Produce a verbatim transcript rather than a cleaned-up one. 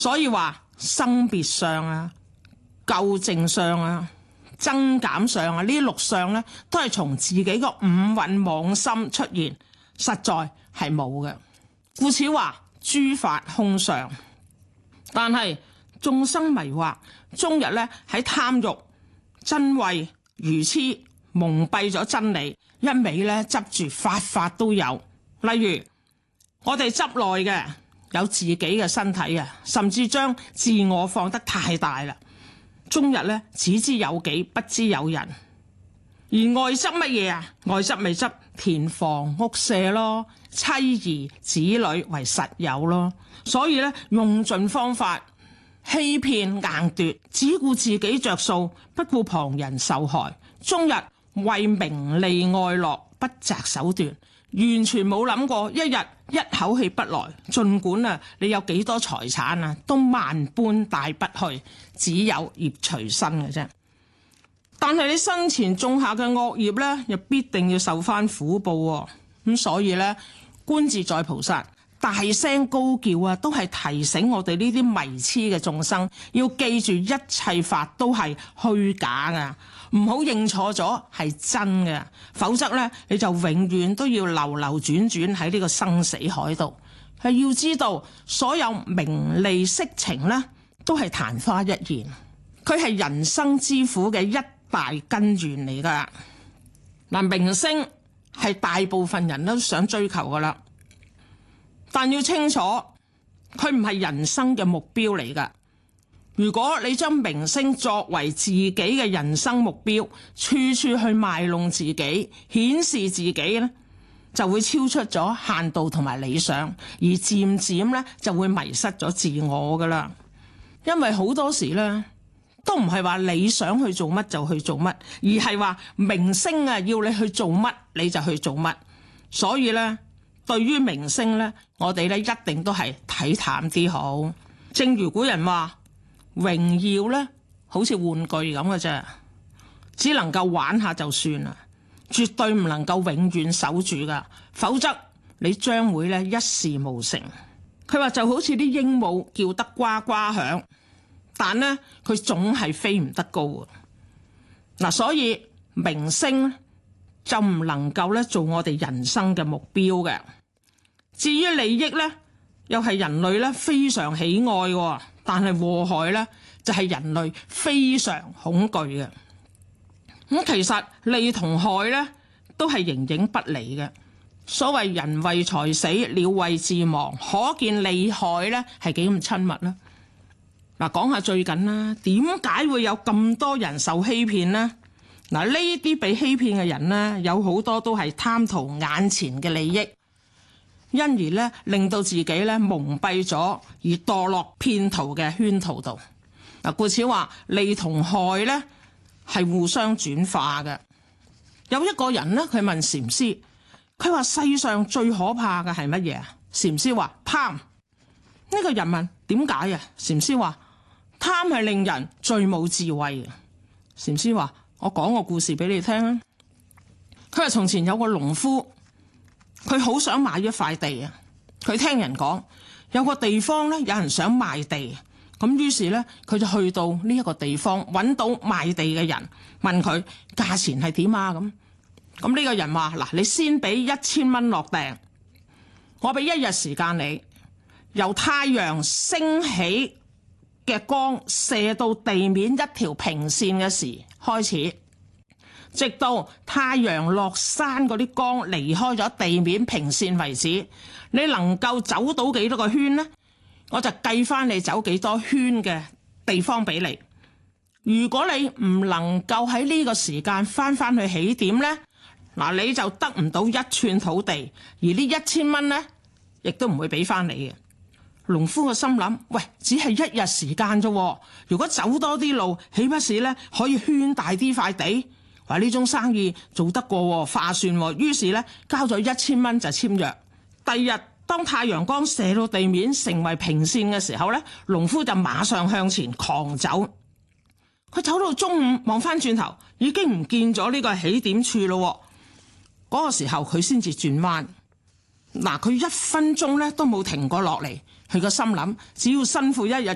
所以話生別相啊、救正相啊、增減相啊，呢六相咧都係從自己個五蘊妄心出現，實在係冇嘅。故此話諸法空相，但係眾生迷惑，終日咧喺貪欲、瞋恚、愚痴蒙蔽咗真理，一味咧執住法法都有。例如我哋執內嘅有自己嘅身體啊，甚至將自我放得太大啦，終日咧只知有己，不知有人。而外執乜嘢啊？外執咪執田房屋舍咯，妻兒子女為實有咯。所以咧用盡方法欺騙硬奪，只顧自己着數，不顧旁人受害，終日為名利愛樂不擇手段，完全冇諗過一日一口氣不來。儘管啊你有幾多財產啊，都萬般帶不去，只有業隨身嘅啫。但係你生前種下嘅惡業咧，又必定要受翻苦報。咁所以咧，觀自在菩薩大聲高叫啊，都係提醒我哋呢啲迷痴嘅眾生，要記住一切法都係虛假噶，唔好認錯咗係真嘅，否則咧你就永遠都要流流轉轉喺呢個生死海度。係要知道，所有名利色情咧，都係曇花一現，佢係人生之苦嘅一大根源嚟噶。嗱，名聲係大部分人都想追求噶啦，但要清楚，佢唔係人生嘅目標嚟噶。如果你將名聲作為自己嘅人生目標，處處去賣弄自己，顯示自己咧，就會超出咗限度同埋理想，而漸漸咧就會迷失咗自我噶啦。因為好多時咧，都唔係話你想去做乜就去做乜，而係話名聲啊要你去做乜你就去做乜。所以咧，對於名聲咧，我哋咧一定都係睇淡啲好。正如古人話，榮耀咧好似玩具咁嘅啫，只能夠玩下就算啦，絕對唔能夠永遠守住噶，否則你將會咧一事無成。佢話就好似啲鸚鵡叫得呱呱響，但呢，佢總係飛唔得高啊！嗱，所以名聲就唔能夠咧做我哋人生嘅目標嘅。至於利益咧，又係人類咧非常喜愛嘅，但係禍害咧就係人類非常恐懼嘅。咁其實利同害咧都係形影不離嘅。所謂人為財死，鳥為自亡，可見利害咧係幾咁親密啦。嗱，講下最近啦，點解會有咁多人受欺騙呢？嗱，呢啲被欺騙嘅人呢，有好多都係貪圖眼前嘅利益，因而咧令到自己咧蒙蔽咗，而墮落騙徒嘅圈套度。嗱，故此話利同害咧係互相轉化嘅。有一個人呢，佢問禪師，佢話世上最可怕嘅係乜嘢啊？禪師話貪。呢個人問點解啊？禪師話貪係令人最冇智慧嘅。禪師話我講個故事俾你聽啊。佢話從前有個農夫，佢好想買一塊地啊。佢聽人講有個地方咧有人想賣地，咁於是咧佢就去到呢一個地方，揾到賣地嘅人，問佢價錢係點啊？咁咁呢個人話嗱，你先俾一千蚊落訂，我俾一日時間你，由太陽升起嘅光射到地面一條平線嘅時開始，直到太陽落山嗰啲光離開咗地面平線為止，你能夠走到幾多個圈呢？我就計翻你走幾多圈嘅地方俾你。如果你唔能夠喺呢個時間翻翻去起點呢，嗱，你就得唔到一寸土地，而呢一千蚊呢，亦都唔會俾翻你嘅。農夫個心諗，喂，只係一日時間啫，如果走多啲路，豈不是咧可以圈大啲塊地？話呢種生意做得過，划算。於是咧交咗一千蚊就簽約。第二日當太陽光射到地面成為平線嘅時候咧，農夫就馬上向前狂走。佢走到中午望翻轉頭，已經唔見咗呢個起點處咯。嗰個時候佢先至轉彎。嗱，佢一分鐘咧都冇停過落嚟。佢個心諗，只要辛苦一日